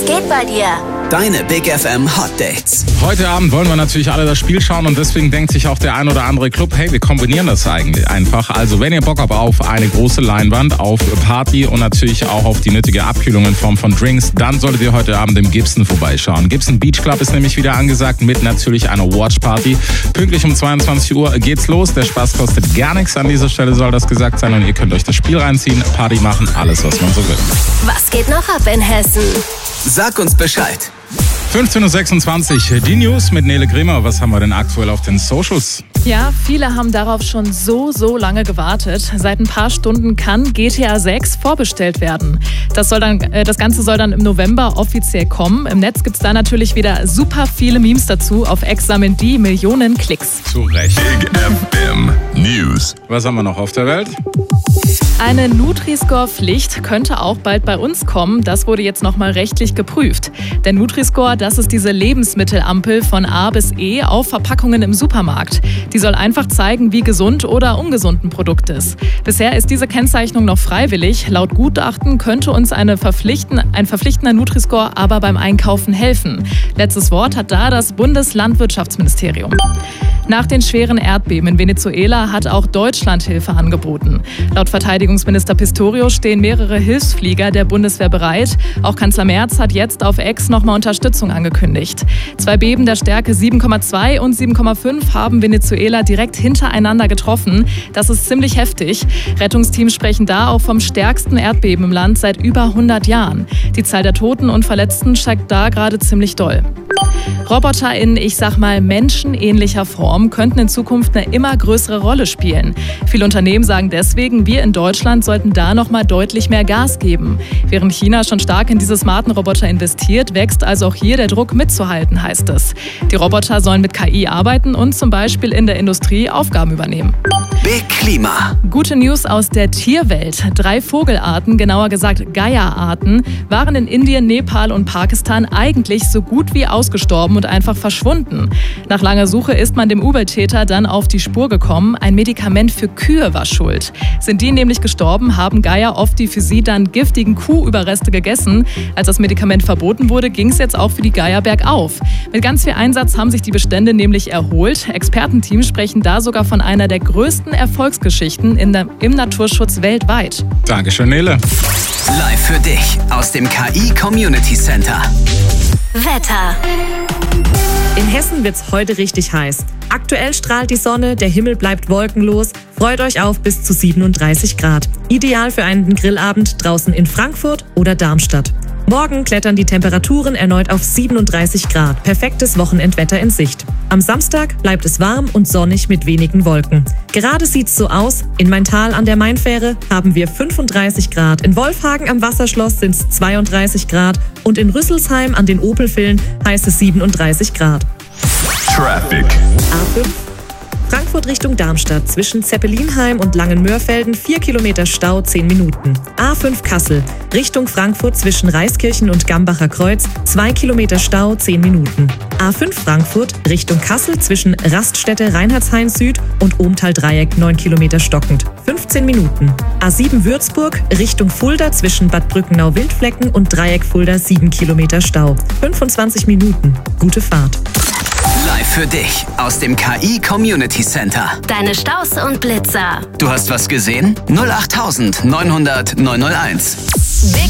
Was geht bei dir? Deine Big FM Hot Dates. Heute Abend wollen wir natürlich alle das Spiel schauen und deswegen denkt sich auch der ein oder andere Club, hey, wir kombinieren das eigentlich einfach. Also wenn ihr Bock habt auf eine große Leinwand, auf Party und natürlich auch auf die nötige Abkühlung in Form von Drinks, dann solltet ihr heute Abend im Gibson vorbeischauen. Gibson Beach Club ist nämlich wieder angesagt mit natürlich einer Watch Party. Pünktlich um 22 Uhr geht's los. Der Spaß kostet gar nichts. An dieser Stelle soll das gesagt sein und ihr könnt euch das Spiel reinziehen, Party machen, alles was man so will. Was geht noch ab in Hessen? Sag uns Bescheid. 15.26 Uhr, die News mit Nele Grimmer. Was haben wir denn aktuell auf den Socials? Ja, viele haben darauf schon so lange gewartet. Seit ein paar Stunden kann GTA 6 vorbestellt werden. Das Ganze soll dann im November offiziell kommen. Im Netz gibt es da natürlich wieder super viele Memes dazu. Auf X sammeln die Millionen Klicks. Zu Recht. Big FM News. Was haben wir noch auf der Welt? Eine Nutri-Score-Pflicht könnte auch bald bei uns kommen. Das wurde jetzt nochmal rechtlich geprüft. Der Nutri-Score, das ist diese Lebensmittelampel von A bis E auf Verpackungen im Supermarkt. Die soll einfach zeigen, wie gesund oder ungesund ein Produkt ist. Bisher ist diese Kennzeichnung noch freiwillig. Laut Gutachten könnte uns ein verpflichtender Nutri-Score aber beim Einkaufen helfen. Letztes Wort hat da das Bundeslandwirtschaftsministerium. Nach den schweren Erdbeben in Venezuela hat auch Deutschland Hilfe angeboten. Laut Verteidigungsminister Pistorius stehen mehrere Hilfsflieger der Bundeswehr bereit. Auch Kanzler Merz hat jetzt auf X nochmal Unterstützung angekündigt. 2 Beben der Stärke 7,2 und 7,5 haben Venezuela direkt hintereinander getroffen. Das ist ziemlich heftig. Rettungsteams sprechen da auch vom stärksten Erdbeben im Land seit über 100 Jahren. Die Zahl der Toten und Verletzten steigt da gerade ziemlich doll. Roboter in, ich sag mal, menschenähnlicher Form könnten in Zukunft eine immer größere Rolle spielen. Viele Unternehmen sagen deswegen, wir in Deutschland sollten da nochmal deutlich mehr Gas geben. Während China schon stark in diese smarten Roboter investiert, wächst also auch hier der Druck mitzuhalten, heißt es. Die Roboter sollen mit KI arbeiten und zum Beispiel in der Industrie Aufgaben übernehmen. Big Klima. Gute News aus der Tierwelt. 3 Vogelarten, genauer gesagt Geier-Arten, waren in Indien, Nepal und Pakistan eigentlich so gut wie ausgestorben und einfach verschwunden. Nach langer Suche ist man dem Übeltäter dann auf die Spur gekommen. Ein Medikament für Kühe war schuld. Sind die nämlich gestorben, haben Geier oft die für sie dann giftigen Kuhüberreste gegessen. Als das Medikament verboten wurde, ging es jetzt auch für die Geier bergauf. Mit ganz viel Einsatz haben sich die Bestände nämlich erholt. Expertenteams sprechen da sogar von einer der größten Erfolgsgeschichten im Naturschutz weltweit. Dankeschön, Nele. Live für dich aus dem KI Community Center. Wetter. In Hessen wird's heute richtig heiß. Aktuell strahlt die Sonne, der Himmel bleibt wolkenlos. Freut euch auf bis zu 37 Grad. Ideal für einen Grillabend draußen in Frankfurt oder Darmstadt. Morgen klettern die Temperaturen erneut auf 37 Grad. Perfektes Wochenendwetter in Sicht. Am Samstag bleibt es warm und sonnig mit wenigen Wolken. Gerade sieht's so aus. In Maintal an der Mainfähre haben wir 35 Grad. In Wolfhagen am Wasserschloss sind's 32 Grad. Und in Rüsselsheim an den Opelvillen heißt es 37 Grad. Traffic. A5. Frankfurt Richtung Darmstadt zwischen Zeppelinheim und Langenmörfelden 4 Kilometer Stau 10 Minuten. A5 Kassel Richtung Frankfurt zwischen Reiskirchen und Gambacher Kreuz 2 Kilometer Stau 10 Minuten. A5 Frankfurt Richtung Kassel zwischen Raststätte Reinhardshain Süd und Ohmtal-Dreieck 9 Kilometer stockend 15 Minuten. A7 Würzburg Richtung Fulda zwischen Bad Brückenau-Wildflecken und Dreieck Fulda 7 Kilometer Stau 25 Minuten. Gute Fahrt. Live für dich aus dem KI Community Center. Deine Staus und Blitzer. Du hast was gesehen? 08900 901. Big